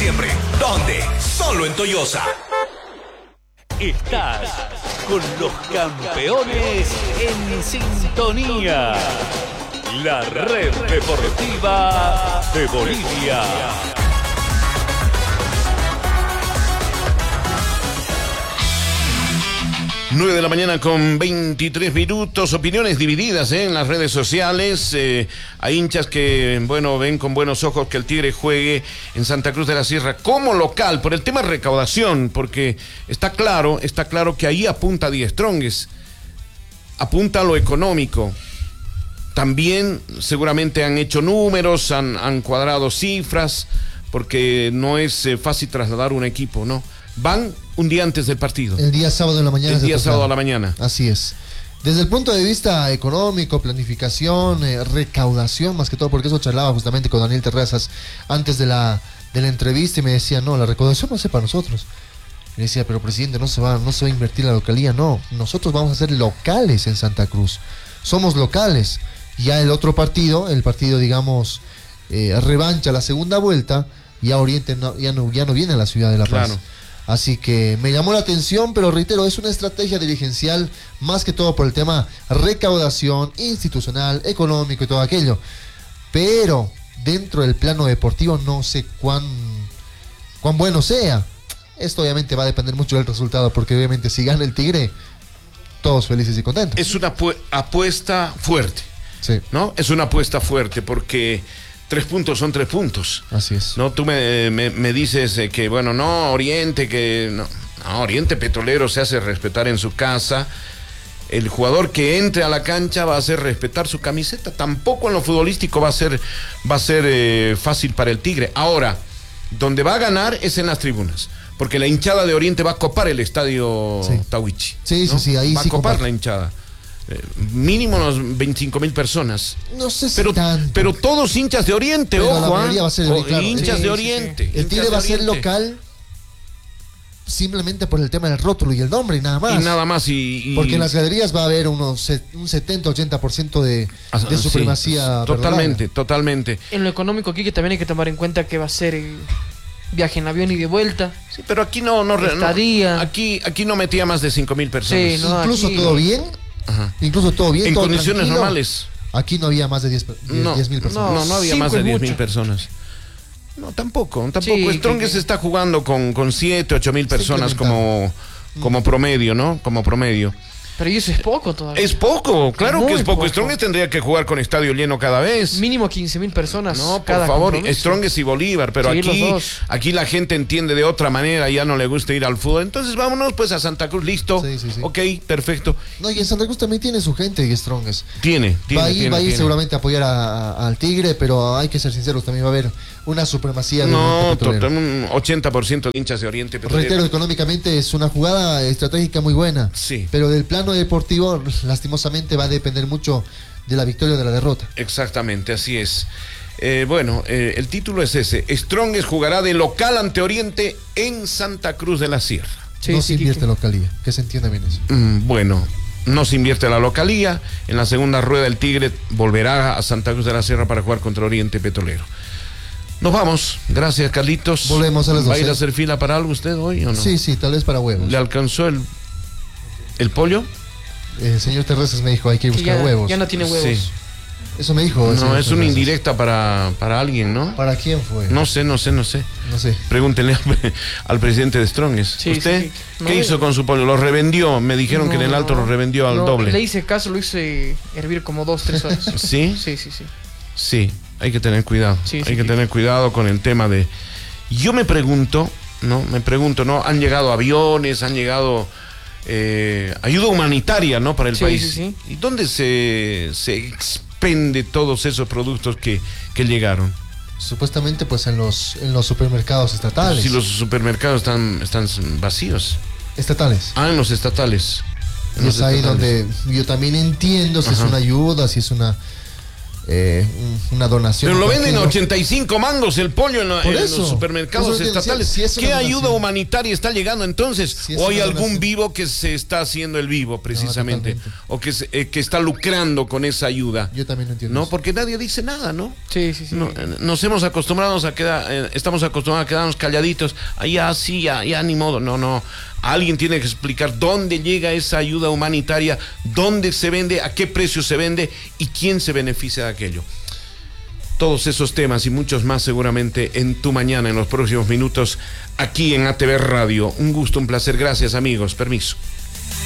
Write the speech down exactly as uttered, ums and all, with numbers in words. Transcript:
siempre. ¿Dónde? Solo en Toyosa. Estás con los campeones en sintonía. La red deportiva de Bolivia. nueve de la mañana con veintitrés minutos, opiniones divididas ¿eh? en las redes sociales. Eh, hay hinchas que, bueno, ven con buenos ojos que el Tigre juegue en Santa Cruz de la Sierra como local, por el tema de recaudación, porque está claro, está claro que ahí apunta Die Strongest, apunta a lo económico. También seguramente han hecho números, han, han cuadrado cifras, porque no es eh, fácil trasladar un equipo, ¿no? Van un día antes del partido. El día sábado en la mañana. El día sábado a la mañana. Así es. Desde el punto de vista económico, planificación, eh, recaudación, más que todo, porque eso charlaba justamente con Daniel Terrazas antes de la, de la entrevista y me decía, no, la recaudación va a ser para nosotros. Me decía, pero presidente, no se va, no se va a invertir la localía. No, nosotros vamos a ser locales en Santa Cruz. Somos locales. Ya el otro partido, el partido, digamos, eh, revancha, la segunda vuelta, ya Oriente no, ya, no, ya no viene a la ciudad de La Paz. Claro. Así que me llamó la atención, pero reitero, es una estrategia dirigencial más que todo por el tema recaudación institucional, económico y todo aquello. Pero dentro del plano deportivo no sé cuán, cuán bueno sea. Esto obviamente va a depender mucho del resultado, porque obviamente si gana el Tigre, todos felices y contentos. Es una pu- apuesta fuerte, sí. ¿no? Es una apuesta fuerte porque... Tres puntos son tres puntos. Así es. No, tú me, me, me dices eh, que, bueno, no, Oriente, que no, no, Oriente Petrolero se hace respetar en su casa. El jugador que entre a la cancha va a hacer respetar su camiseta. Tampoco en lo futbolístico va a ser, va a ser eh, fácil para el Tigre. Ahora, donde va a ganar es en las tribunas. Porque la hinchada de Oriente va a copar el estadio sí. Tawichi. Sí, ¿no? sí, sí, ahí va sí a copar comparto. la hinchada. Eh, mínimo unos veinticinco mil personas. No sé si pero, tanto. pero todos hinchas de Oriente, pero ojo, la mayoría va a ser de, claro. hinchas sí, de sí, Oriente. sí. El Tigre va a ser local simplemente por el tema del rótulo y el nombre y nada más. Y nada más. Y, y... Porque en las graderías va a haber unos un setenta a ochenta por ciento de, de supremacía. Sí, totalmente, totalmente. En lo económico aquí que también hay que tomar en cuenta que va a ser el viaje en avión y de vuelta. Sí, pero aquí no, no, Estadía. no aquí, aquí no metía más de cinco mil personas. Sí, no, incluso aquí... todo bien. Ajá. Incluso todo bien. En todo condiciones tranquilo. normales. Aquí no había más de diez mil no, personas. No, no, no había más de diez mil personas. No, tampoco, tampoco. Sí, Strongest que... está jugando con, con siete, ocho mil personas como, como promedio, ¿no? Como promedio. Pero eso es poco todavía. Es poco, claro Muy que es poco. poco. Strongest tendría que jugar con estadio lleno cada vez. Mínimo quince mil personas. No, por cada favor, compromiso. Strongest y Bolívar, pero sí, aquí, aquí la gente entiende de otra manera, ya no le gusta ir al fútbol. Entonces vámonos pues a Santa Cruz, listo. Sí, sí, sí. Ok, perfecto. No, y en Santa Cruz también tiene su gente y Strongest. Tiene, tiene. Va a ir, tiene, va a ir tiene. seguramente a apoyar a, a, al Tigre, pero hay que ser sinceros, también va a haber una supremacía de No, total, un ochenta por ciento de hinchas de Oriente Petrolero. Reitero, económicamente es una jugada estratégica muy buena. Sí. Pero del plano deportivo, lastimosamente, va a depender mucho de la victoria o de la derrota. Exactamente, así es. Eh, bueno, eh, el título es ese. Strongest jugará de local ante Oriente en Santa Cruz de la Sierra. Sí, no sí, se invierte que... localía, que se entienda bien eso. Mm, bueno, no se invierte la localía. En la segunda rueda el Tigre volverá a Santa Cruz de la Sierra para jugar contra Oriente Petrolero. Nos vamos. Gracias, Carlitos. Volvemos a las ¿Va a ir a hacer fila para algo usted hoy o no? Sí, sí, tal vez para huevos. ¿Le alcanzó el, el pollo? El señor Terrazas me dijo, hay que buscar que ya, huevos. Ya no tiene huevos. Sí. Eso me dijo. No, es una indirecta para, para alguien, ¿no? ¿Para quién fue? No sé, no sé, no sé. No sé. Pregúntenle al, al presidente de Strongest. Sí, ¿Usted sí, sí. qué no, hizo con su pollo? ¿Lo revendió? Me dijeron no, que en el alto lo revendió al no, doble. Le hice caso, lo hice hervir como dos, tres horas. ¿Sí? Sí, sí, sí. Sí, hay que tener cuidado. Sí, hay sí, que sí. tener cuidado con el tema de... Yo me pregunto, ¿no? Me pregunto, ¿no? Han llegado aviones, han llegado... Eh, ayuda humanitaria, ¿no? Para el sí, país. Sí, sí. ¿Y dónde se, se expende todos esos productos que, que llegaron? Supuestamente pues en los en los supermercados estatales. Si los supermercados están, están vacíos. Estatales. Ah, en los estatales. En y los es ahí estatales. donde yo también entiendo si Ajá. es una ayuda, si es una eh, una donación. Pero lo venden a pequeño. ochenta y cinco mangos el pollo en, la, Por en eso. los supermercados Por eso, estatales. si- si es una ¿Qué donación. ayuda humanitaria está llegando entonces? Si es ¿O hay una algún donación. vivo que se está haciendo el vivo precisamente? totalmente. ¿O que, se- eh, que está lucrando con esa ayuda? Yo también no entiendo. No, eso. porque nadie dice nada, ¿no? Sí, sí, sí. No, eh, nos hemos acostumbrado a quedar, eh, estamos acostumbrados a quedarnos calladitos. Ah, ya, sí, ya, ya, ni modo. No, no. Alguien tiene que explicar dónde llega esa ayuda humanitaria, dónde se vende, a qué precio se vende y quién se beneficia de aquello. Todos esos temas y muchos más seguramente en tu mañana, en los próximos minutos, aquí en A T V Radio. Un gusto, un placer. Gracias, amigos. Permiso.